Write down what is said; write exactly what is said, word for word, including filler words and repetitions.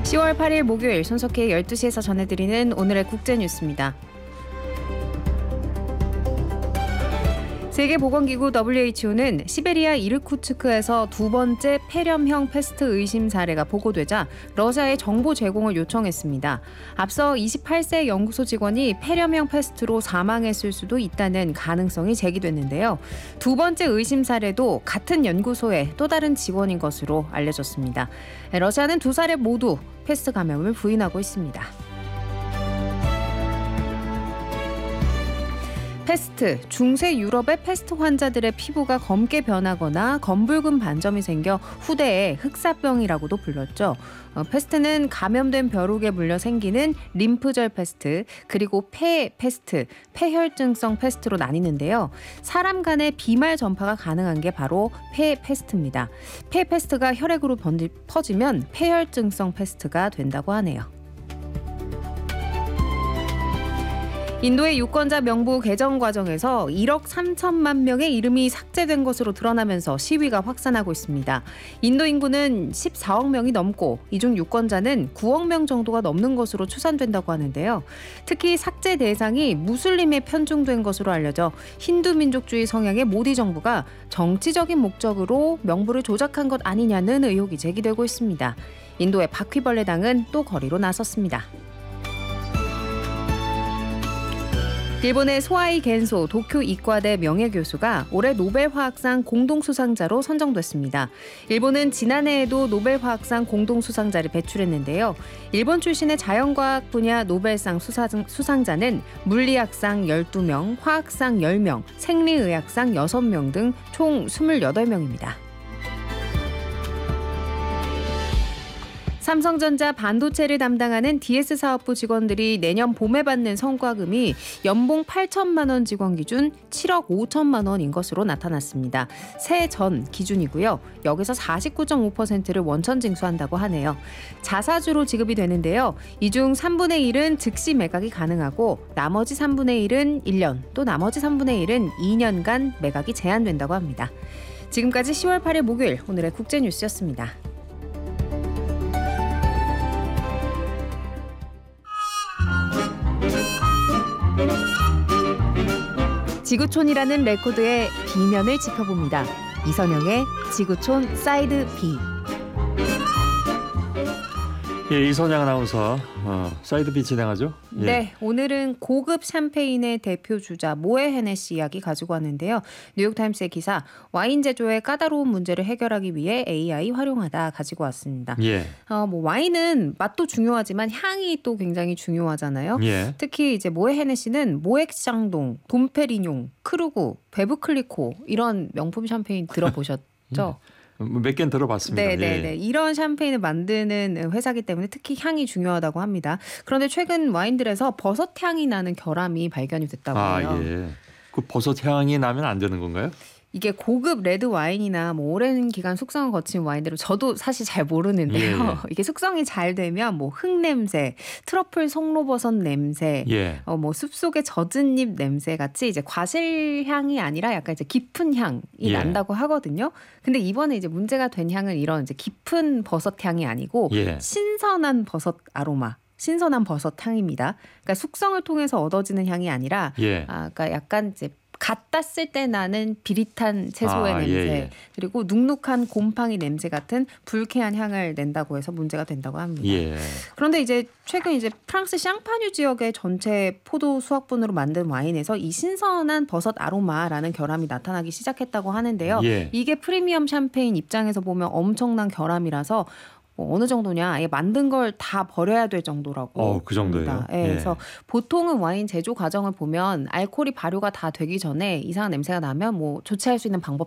시월 팔일 목요일 손석희의 열두 시에서 전해드리는 오늘의 국제뉴스입니다. 세계보건기구 더블유에이치오는 시베리아 이르쿠츠크에서 두 번째 폐렴형 패스트 의심 사례가 보고되자 러시아에 정보 제공을 요청했습니다. 앞서 이십팔 세 연구소 직원이 폐렴형 패스트로 사망했을 수도 있다는 가능성이 제기됐는데요. 두 번째 의심 사례도 같은 연구소의 또 다른 직원인 것으로 알려졌습니다. 러시아는 두 사례 모두 패스트 감염을 부인하고 있습니다. 패스트, 중세 유럽의 패스트 환자들의 피부가 검게 변하거나 검붉은 반점이 생겨 후대에 흑사병이라고도 불렸죠. 어, 패스트는 감염된 벼룩에 물려 생기는 림프절 패스트, 그리고 폐 패스트, 폐혈증성 패스트로 나뉘는데요. 사람 간의 비말 전파가 가능한 게 바로 폐 패스트입니다. 폐 패스트가 혈액으로 번지, 퍼지면 폐혈증성 패스트가 된다고 하네요. 인도의 유권자 명부 개정 과정에서 일억 삼천만 명의 이름이 삭제된 것으로 드러나면서 시위가 확산하고 있습니다. 인도 인구는 십사억 명이 넘고 이 중 유권자는 구억 명 정도가 넘는 것으로 추산된다고 하는데요. 특히 삭제 대상이 무슬림에 편중된 것으로 알려져 힌두 민족주의 성향의 모디 정부가 정치적인 목적으로 명부를 조작한 것 아니냐는 의혹이 제기되고 있습니다. 인도의 바퀴벌레당은 또 거리로 나섰습니다. 일본의 소아이 겐소 도쿄 이과대 명예교수가 올해 노벨 화학상 공동수상자로 선정됐습니다. 일본은 지난해에도 노벨 화학상 공동수상자를 배출했는데요. 일본 출신의 자연과학 분야 노벨상 수상, 수상자는 물리학상 열두 명, 화학상 열 명, 생리의학상 여섯 명 등 총 이십팔 명입니다. 삼성전자 반도체를 담당하는 디에스 사업부 직원들이 내년 봄에 받는 성과금이 연봉 팔천만 원 직원 기준 칠억 오천만 원인 것으로 나타났습니다. 새해 전 기준이고요. 여기서 사십구 점 오 퍼센트를 원천 징수한다고 하네요. 자사주로 지급이 되는데요. 이 중 삼분의 일은 즉시 매각이 가능하고 나머지 삼분의 일은 일 년, 또 나머지 삼분의 일은 이 년간 매각이 제한된다고 합니다. 지금까지 시월 팔일 목요일 오늘의 국제뉴스였습니다. 지구촌이라는 레코드의 B면을 짚어봅니다. 이선영의 지구촌 사이드 B. 예, 이선영 아나운서 어, 사이드 B 진행하죠? 예. 네, 오늘은 고급 샴페인의 대표 주자 모에 헤네시 이야기 가지고 왔는데요. 뉴욕타임스의 기사, 와인 제조의 까다로운 문제를 해결하기 위해 에이아이 활용하다 가지고 왔습니다. 예. 어, 뭐 와인은 맛도 중요하지만 향이 또 굉장히 중요하잖아요. 예. 특히 이제 모에 헤네시는 모엑 샹동, 돔페리뇽, 크루구, 베브클리코 이런 명품 샴페인 들어보셨죠? 예. 몇 개는 들어봤습니다. 네네네. 예. 이런 샴페인을 만드는 회사이기 때문에 특히 향이 중요하다고 합니다. 그런데 최근 와인들에서 버섯 향이 나는 결함이 발견이 됐다고 해요. 아, 예. 그 버섯 향이 나면 안 되는 건가요? 이게 고급 레드 와인이나 뭐 오랜 기간 숙성을 거친 와인들은 저도 사실 잘 모르는데요. 예. 이게 숙성이 잘 되면 뭐 흙 냄새, 트러플 송로버섯 냄새, 예. 어, 뭐 숲속의 젖은 잎 냄새 같이 이제 과실 향이 아니라 약간 이제 깊은 향이 예. 난다고 하거든요. 근데 이번에 이제 문제가 된 향은 이런 이제 깊은 버섯 향이 아니고 예. 신선한 버섯 아로마. 신선한 버섯 향입니다. 그러니까 숙성을 통해서 얻어지는 향이 아니라, 예. 아, 그러니까 약간 이제 갓 땄을 때 나는 비릿한 채소의 아, 냄새, 예, 예. 그리고 눅눅한 곰팡이 냄새 같은 불쾌한 향을 낸다고 해서 문제가 된다고 합니다. 예. 그런데 이제 최근 이제 프랑스 샹파뉴 지역의 전체 포도 수확분으로 만든 와인에서 이 신선한 버섯 아로마라는 결함이 나타나기 시작했다고 하는데요. 예. 이게 프리미엄 샴페인 입장에서 보면 엄청난 결함이라서 뭐 어느 정도냐, 아예 만든 걸 다 버려야 될 정도라고. 어, 그 정도예요. 합니다. 예, 예. 그래서 보통은 와인 제조 과정을 보면 알코올이 발효가 다 되기 전에 이상한 냄새가 나면 뭐 조치할 수 있는 방법